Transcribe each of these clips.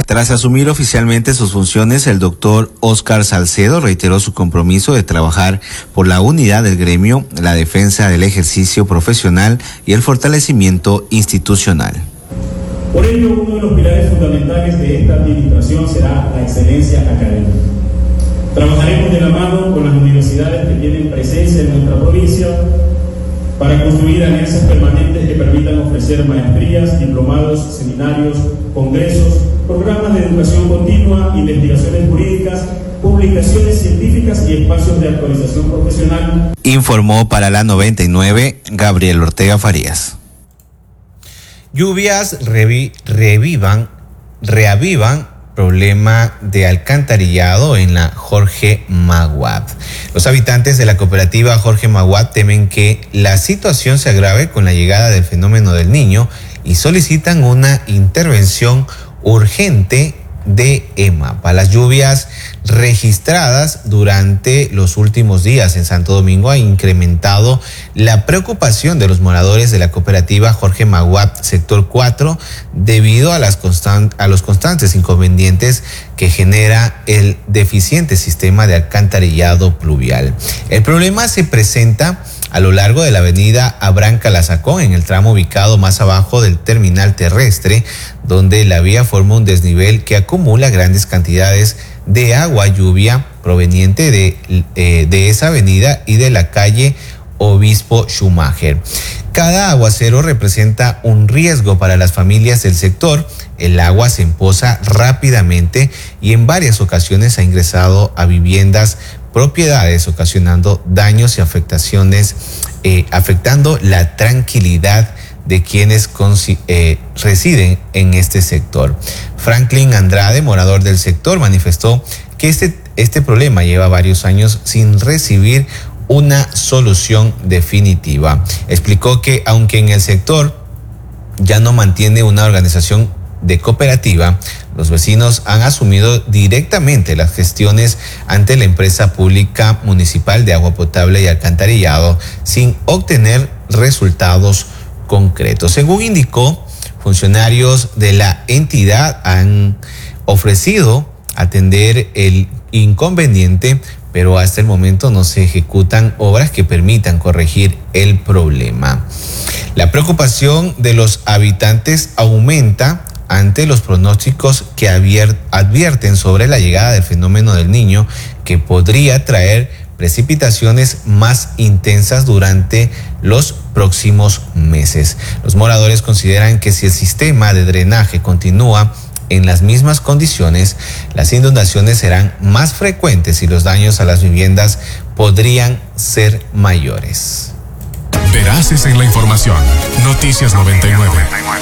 Tras asumir oficialmente sus funciones, el doctor Óscar Salcedo reiteró su compromiso de trabajar por la unidad del gremio, la defensa del ejercicio profesional y el fortalecimiento institucional. Por ello, uno de los pilares fundamentales de esta administración será la excelencia académica. Trabajaremos de la mano con las universidades que tienen presencia en nuestra provincia para construir alianzas permanentes que permitan ofrecer maestrías, diplomados, seminarios, congresos, programas de educación continua, investigaciones jurídicas, publicaciones científicas y espacios de actualización profesional. Informó para la 99 Gabriel Ortega Farías. Lluvias reavivan problema de alcantarillado en la Jorge Maguad. Los habitantes de la cooperativa Jorge Maguad temen que la situación se agrave con la llegada del fenómeno del Niño y solicitan una intervención urgente de EMAPA. Las lluvias registradas durante los últimos días en Santo Domingo han incrementado la preocupación de los moradores de la cooperativa Jorge Maguad sector 4 debido a los constantes inconvenientes que genera el deficiente sistema de alcantarillado pluvial. El problema se presenta a lo largo de la avenida Abraham Calazacón, en el tramo ubicado más abajo del terminal terrestre, donde la vía forma un desnivel que acumula grandes cantidades de agua lluvia proveniente de esa avenida y de la calle Obispo Schumacher. Cada aguacero representa un riesgo para las familias del sector. El agua se empoza rápidamente y en varias ocasiones ha ingresado a viviendas, propiedades, ocasionando daños y afectaciones, afectando la tranquilidad de quienes residen en este sector. Franklin Andrade, morador del sector, manifestó que este problema lleva varios años sin recibir una solución definitiva. Explicó que aunque en el sector ya no mantiene una organización de cooperativa, los vecinos han asumido directamente las gestiones ante la empresa pública municipal de agua potable y alcantarillado sin obtener resultados concretos. Según indicó, funcionarios de la entidad han ofrecido atender el inconveniente, pero hasta el momento no se ejecutan obras que permitan corregir el problema. La preocupación de los habitantes aumenta ante los pronósticos que advierten sobre la llegada del fenómeno del Niño, que podría traer precipitaciones más intensas durante los próximos meses. Los moradores consideran que si el sistema de drenaje continúa en las mismas condiciones, las inundaciones serán más frecuentes y los daños a las viviendas podrían ser mayores. Veraces en la información. Noticias 99.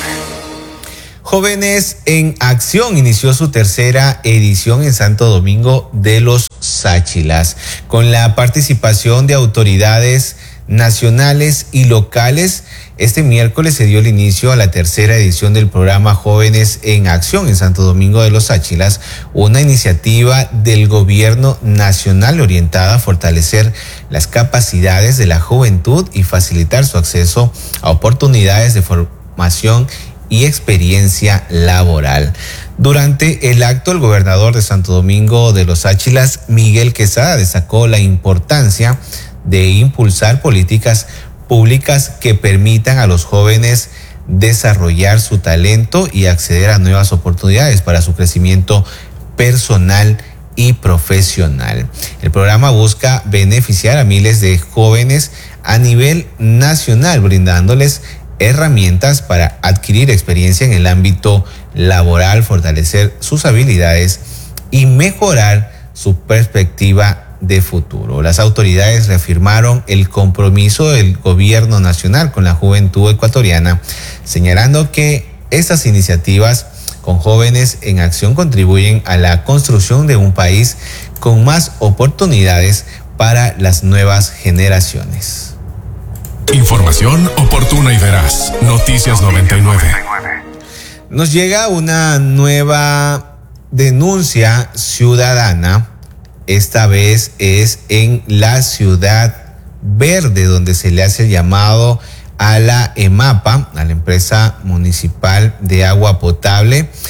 Jóvenes en Acción inició su tercera edición en Santo Domingo de los Sáchilas, con la participación de autoridades nacionales y locales. Este miércoles se dio el inicio a la tercera edición del programa Jóvenes en Acción en Santo Domingo de los Sáchilas, una iniciativa del gobierno nacional orientada a fortalecer las capacidades de la juventud y facilitar su acceso a oportunidades de formación y experiencia laboral. Durante el acto, el gobernador de Santo Domingo de los Sáchilas, Miguel Quesada, destacó la importancia de impulsar políticas públicas que permitan a los jóvenes desarrollar su talento y acceder a nuevas oportunidades para su crecimiento personal y profesional. El programa busca beneficiar a miles de jóvenes a nivel nacional, brindándoles herramientas para adquirir experiencia en el ámbito laboral, fortalecer sus habilidades y mejorar su perspectiva de futuro. Las autoridades reafirmaron el compromiso del gobierno nacional con la juventud ecuatoriana, señalando que estas iniciativas con Jóvenes en Acción contribuyen a la construcción de un país con más oportunidades para las nuevas generaciones. Información oportuna y veraz. Noticias 99. Nos llega una nueva denuncia ciudadana. Esta vez es en la Ciudad Verde, donde se le hace el llamado a la EMAPA, a la empresa municipal de agua potable,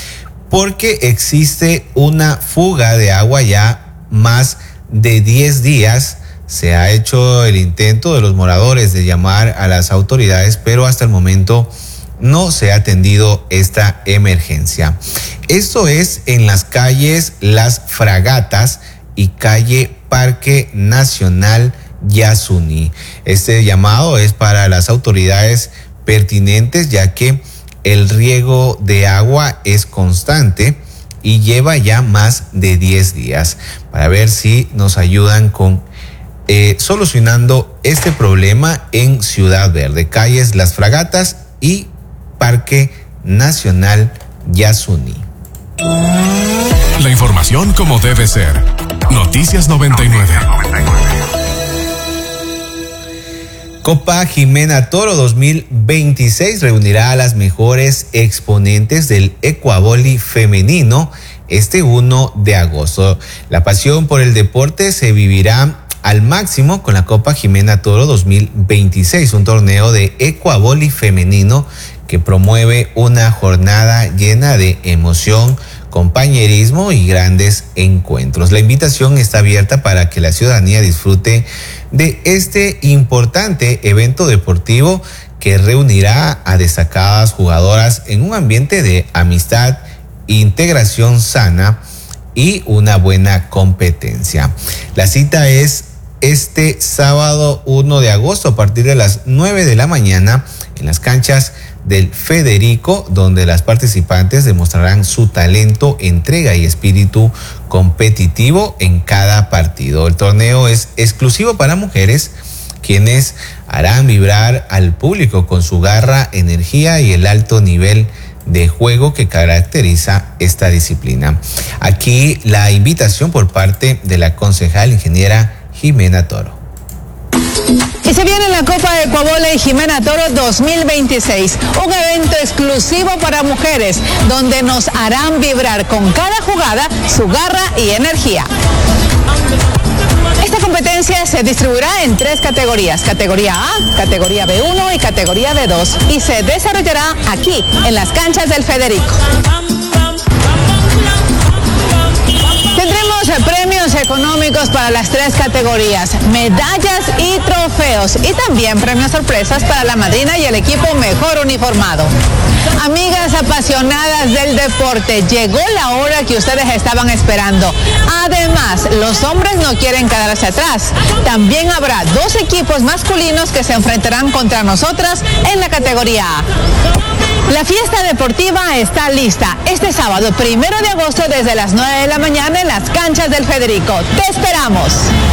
porque existe una fuga de agua ya más de 10 días. Se ha hecho el intento de los moradores de llamar a las autoridades, pero hasta el momento no se ha atendido esta emergencia. Esto es en las calles Las Fragatas y calle Parque Nacional Yasuní. Este llamado es para las autoridades pertinentes, ya que el riego de agua es constante y lleva ya más de 10 días. Para ver si nos ayudan con solucionando este problema en Ciudad Verde, calles Las Fragatas y Parque Nacional Yasuní. La información como debe ser. Noticias 99. Copa Jimena Toro 2026 reunirá a las mejores exponentes del ecuavoli femenino este 1 de agosto. La pasión por el deporte se vivirá al máximo con la Copa Jimena Toro 2026, un torneo de ecuavoli femenino que promueve una jornada llena de emoción, compañerismo y grandes encuentros. La invitación está abierta para que la ciudadanía disfrute de este importante evento deportivo que reunirá a destacadas jugadoras en un ambiente de amistad, integración sana y una buena competencia. La cita es este sábado 1 de agosto a partir de las 9 de la mañana en las canchas del Federico, donde las participantes demostrarán su talento, entrega y espíritu competitivo en cada partido. El torneo es exclusivo para mujeres, quienes harán vibrar al público con su garra, energía y el alto nivel de juego que caracteriza esta disciplina. Aquí la invitación por parte de la concejal ingeniera Jimena Toro. Y se viene la Copa Ecuavoli Jimena Toro 2026, un evento exclusivo para mujeres, donde nos harán vibrar con cada jugada su garra y energía. Esta competencia se distribuirá en 3 categorías: categoría A, categoría B1 y categoría B2, y se desarrollará aquí, en las canchas del Federico. Tendremos premios económicos para las 3 categorías, medallas y trofeos, y también premios sorpresas para la madrina y el equipo mejor uniformado. Amigas apasionadas del deporte, llegó la hora que ustedes estaban esperando. Además, los hombres no quieren quedarse atrás. También habrá 2 equipos masculinos que se enfrentarán contra nosotras en la categoría A. La fiesta deportiva está lista este sábado 1 de agosto desde las 9 de la mañana en las canchas del Federico. ¡Te esperamos!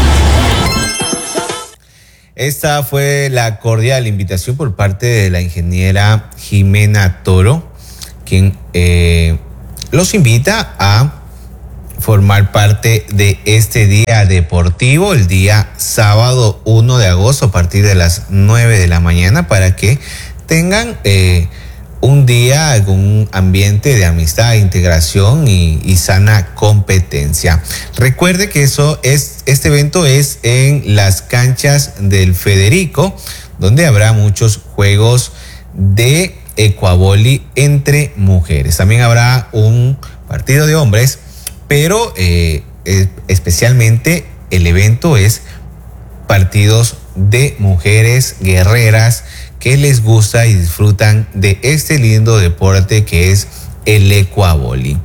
Esta fue la cordial invitación por parte de la ingeniera Jimena Toro, quien los invita a formar parte de este día deportivo, el día sábado 1 de agosto a partir de las 9 de la mañana, para que tengan un día con un ambiente de amistad, integración y sana competencia. Recuerde que este evento es en las canchas del Federico, donde habrá muchos juegos de ecuavoli entre mujeres. También habrá un partido de hombres, pero especialmente el evento es partidos de mujeres guerreras que les gusta y disfrutan de este lindo deporte que es el ecuavoli.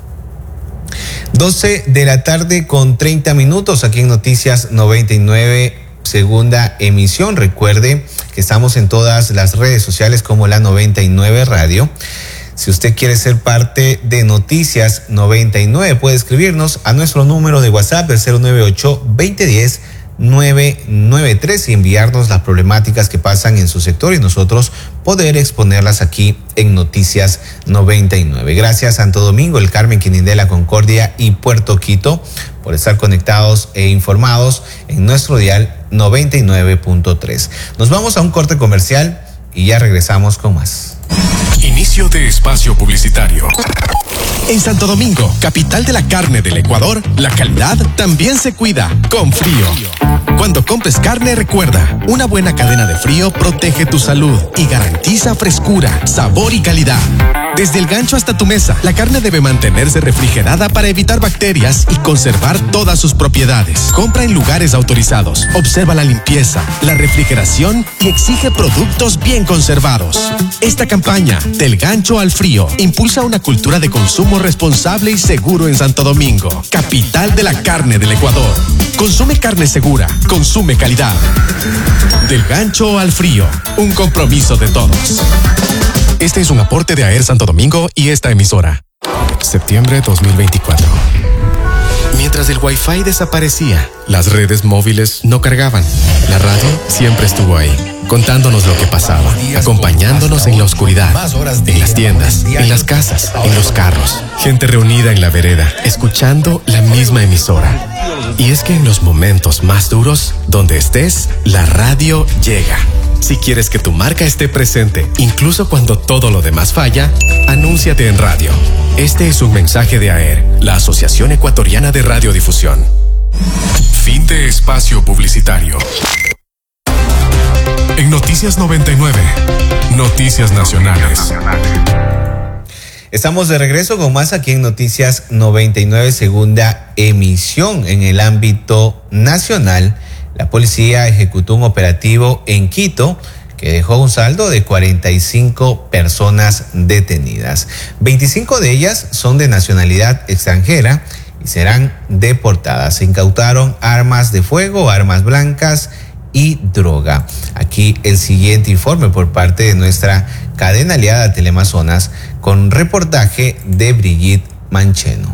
12 de la tarde con 30 minutos aquí en Noticias 99, segunda emisión. Recuerde que estamos en todas las redes sociales como la 99 Radio. Si usted quiere ser parte de Noticias 99, puede escribirnos a nuestro número de WhatsApp, el 098-2010-993, y enviarnos las problemáticas que pasan en su sector y nosotros poder exponerlas aquí en Noticias 99. Gracias Santo Domingo, El Carmen, Quinindé, Concordia y Puerto Quito por estar conectados e informados en nuestro dial 99.3. Nos vamos a un corte comercial y ya regresamos con más. Inicio de espacio publicitario. En Santo Domingo, capital de la carne del Ecuador, la calidad también se cuida con Frío. Cuando compres carne, recuerda, una buena cadena de frío protege tu salud y garantiza frescura, sabor y calidad. Desde el gancho hasta tu mesa, la carne debe mantenerse refrigerada para evitar bacterias y conservar todas sus propiedades. Compra en lugares autorizados, observa la limpieza, la refrigeración y exige productos bien conservados. Esta campaña, Del Gancho al Frío, impulsa una cultura de consumo responsable y seguro en Santo Domingo, capital de la carne del Ecuador. Consume carne segura, consume calidad. Del Gancho al Frío, un compromiso de todos. Este es un aporte de AER Santo Domingo y esta emisora. Septiembre 2024. Mientras el Wi-Fi desaparecía, las redes móviles no cargaban. La radio siempre estuvo ahí, contándonos lo que pasaba, acompañándonos en la oscuridad, en las tiendas, en las casas, en los carros. Gente reunida en la vereda, escuchando la misma emisora. Y es que en los momentos más duros, donde estés, la radio llega. Si quieres que tu marca esté presente, incluso cuando todo lo demás falla, anúnciate en radio. Este es un mensaje de AER, la Asociación Ecuatoriana de Radiodifusión. Fin de espacio publicitario. En Noticias 99, Noticias Nacionales. Estamos de regreso con más aquí en Noticias 99, segunda emisión. En el ámbito nacional, la policía ejecutó un operativo en Quito que dejó un saldo de 45 personas detenidas. 25 de ellas son de nacionalidad extranjera y serán deportadas. Se incautaron armas de fuego, armas blancas y droga. Aquí el siguiente informe por parte de nuestra cadena aliada Teleamazonas con reportaje de Brigitte Mancheno.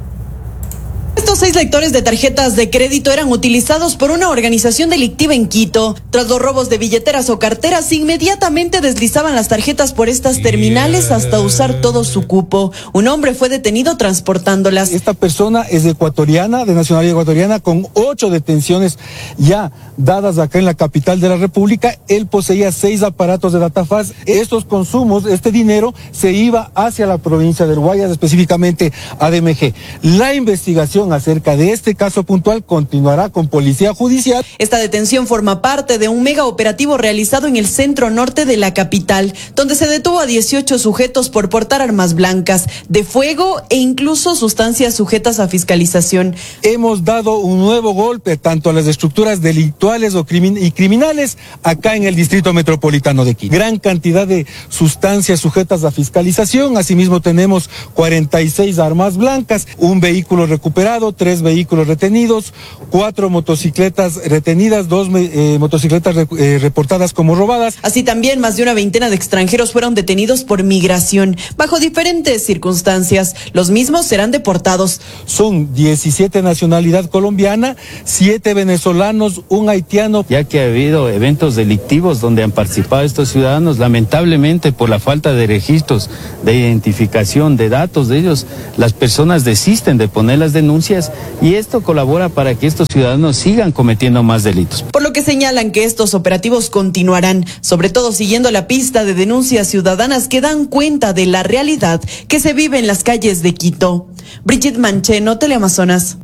Estos 6 lectores de tarjetas de crédito eran utilizados por una organización delictiva en Quito. Tras los robos de billeteras o carteras, inmediatamente deslizaban las tarjetas por estas terminales hasta usar todo su cupo. Un hombre fue detenido transportándolas. Esta persona es ecuatoriana, de nacionalidad ecuatoriana, con 8 detenciones ya dadas acá en la capital de la República. Él poseía 6 aparatos de DataFax. Estos consumos, este dinero, se iba hacia la provincia del Guayas, específicamente a DMG. La investigación acerca de este caso puntual continuará con Policía Judicial. Esta detención forma parte de un mega operativo realizado en el centro norte de la capital, donde se detuvo a 18 sujetos por portar armas blancas, de fuego e incluso sustancias sujetas a fiscalización. Hemos dado un nuevo golpe tanto a las estructuras delictuales y criminales acá en el Distrito Metropolitano de Quito. Gran cantidad de sustancias sujetas a fiscalización. Asimismo tenemos 46 armas blancas, un vehículo recuperado, 3 vehículos retenidos, 4 motocicletas retenidas, 2 motocicletas reportadas como robadas. Así también más de una veintena de extranjeros fueron detenidos por migración, bajo diferentes circunstancias. Los mismos serán deportados. Son 17 nacionalidad colombiana, 7 venezolanos, un haitiano. Ya que ha habido eventos delictivos donde han participado estos ciudadanos, lamentablemente por la falta de registros, de identificación, de datos de ellos, las personas desisten de poner las denuncias y esto colabora para que estos ciudadanos sigan cometiendo más delitos. Por lo que señalan que estos operativos continuarán, sobre todo siguiendo la pista de denuncias ciudadanas que dan cuenta de la realidad que se vive en las calles de Quito. Brigitte Mancheno, Teleamazonas.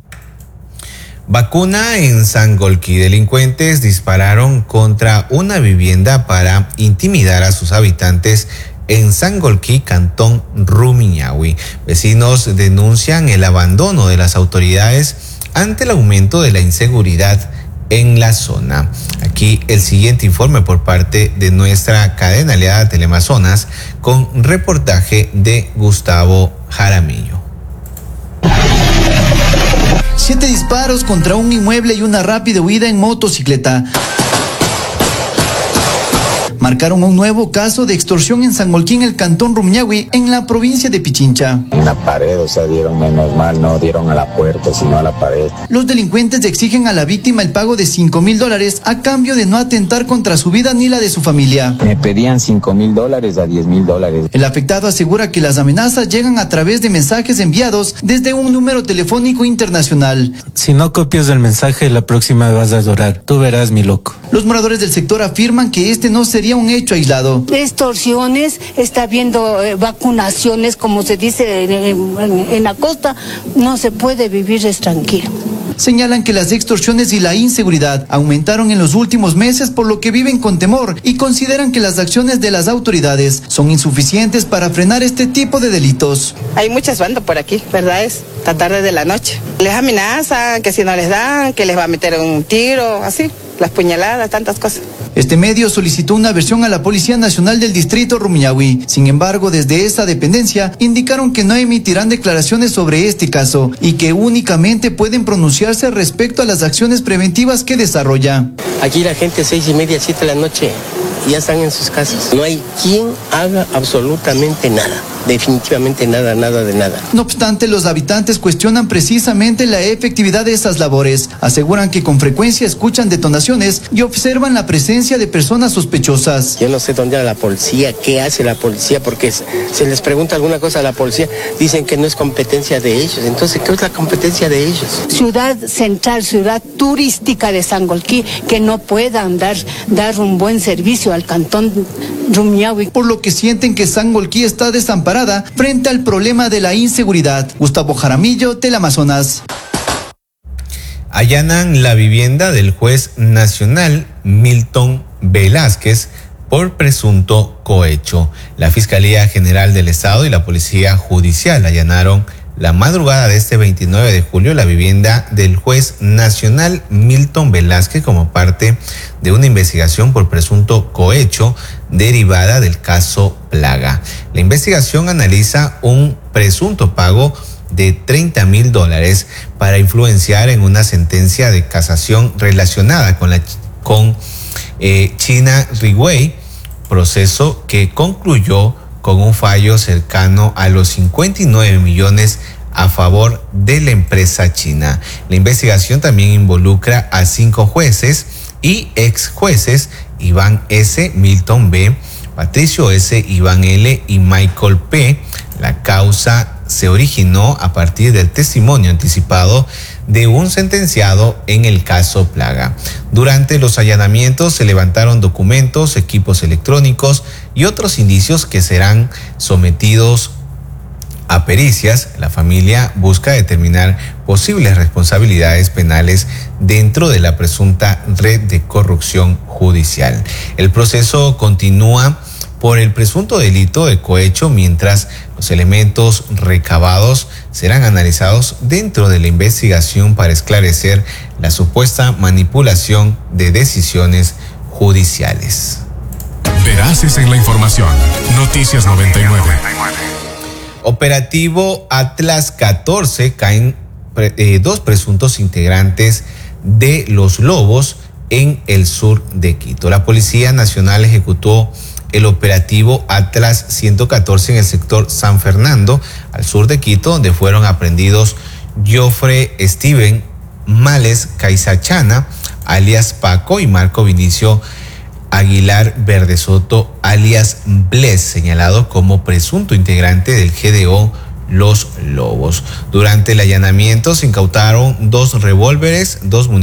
Vacuna en Sangolquí. Delincuentes dispararon contra una vivienda para intimidar a sus habitantes en Sangolquí, cantón Rumiñahui. Vecinos denuncian el abandono de las autoridades ante el aumento de la inseguridad en la zona. Aquí el siguiente informe por parte de nuestra cadena aliada Teleamazonas con reportaje de Gustavo Jaramillo. 7 disparos contra un inmueble y una rápida huida en motocicleta marcaron un nuevo caso de extorsión en Sangolquí, en el cantón Rumiñahui, en la provincia de Pichincha. En la pared, o sea, dieron menos mal, no dieron a la puerta, sino a la pared. Los delincuentes exigen a la víctima el pago de $5,000 a cambio de no atentar contra su vida ni la de su familia. Me pedían $5,000 a $10,000. El afectado asegura que las amenazas llegan a través de mensajes enviados desde un número telefónico internacional. Si no copias el mensaje, la próxima vas a llorar. Tú verás, mi loco. Los moradores del sector afirman que este no sería un hecho aislado. Extorsiones, está habiendo vacunaciones, como se dice en la costa, no se puede vivir tranquilo. Señalan que las extorsiones y la inseguridad aumentaron en los últimos meses, por lo que viven con temor y consideran que las acciones de las autoridades son insuficientes para frenar este tipo de delitos. Hay muchas bandas por aquí, ¿verdad? Es esta tarde de la noche. Les amenazan que si no les dan, que les va a meter un tiro, así, las puñaladas, tantas cosas. Este medio solicitó una versión a la Policía Nacional del Distrito Rumiñahui. Sin embargo, desde esa dependencia indicaron que no emitirán declaraciones sobre este caso y que únicamente pueden pronunciarse respecto a las acciones preventivas que desarrolla. Aquí la gente 6:30, 7 de la noche ya están en sus casas. No hay quien haga absolutamente nada. Definitivamente nada de nada. No obstante, los habitantes cuestionan precisamente la efectividad de esas labores. Aseguran que con frecuencia escuchan detonaciones y observan la presencia de personas sospechosas. Yo no sé dónde anda la policía, qué hace la policía, porque se les pregunta alguna cosa a la policía, dicen que no es competencia de ellos. Entonces, ¿qué es la competencia de ellos? Ciudad central, ciudad turística de Sangolquí, que no puedan dar un buen servicio al cantón Rumiñahui. Por lo que sienten que Sangolquí está desamparada frente al problema de la inseguridad. Gustavo Jaramillo, Teleamazonas. Allanan la vivienda del juez nacional Milton Velázquez por presunto cohecho. La Fiscalía General del Estado y la Policía Judicial allanaron la madrugada de este 29 de julio la vivienda del juez nacional Milton Velázquez como parte de una investigación por presunto cohecho derivada del caso Plaga. La investigación analiza un presunto pago de $30,000 para influenciar en una sentencia de casación relacionada con China Rigüey, proceso que concluyó con un fallo cercano a los 59 millones a favor de la empresa china. La investigación también involucra a 5 jueces y ex jueces: Iván S., Milton B., Patricio S., Iván L. y Michael P. La causa se originó a partir del testimonio anticipado de un sentenciado en el caso Plaga. Durante los allanamientos se levantaron documentos, equipos electrónicos y otros indicios que serán sometidos a pericias. La familia busca determinar posibles responsabilidades penales dentro de la presunta red de corrupción judicial. El proceso continúa por el presunto delito de cohecho, mientras los elementos recabados serán analizados dentro de la investigación para esclarecer la supuesta manipulación de decisiones judiciales. Veraces en la información. Noticias 99. Operativo Atlas 14, caen 2 presuntos integrantes de Los Lobos en el sur de Quito. La Policía Nacional ejecutó el operativo Atlas 114 en el sector San Fernando, al sur de Quito, donde fueron aprehendidos Joffre Steven Males Caizachana, alias Paco, y Marco Vinicio Aguilar Verdesoto, alias Bless, señalado como presunto integrante del GDO Los Lobos. Durante el allanamiento se incautaron 2 revólveres, 2 municiones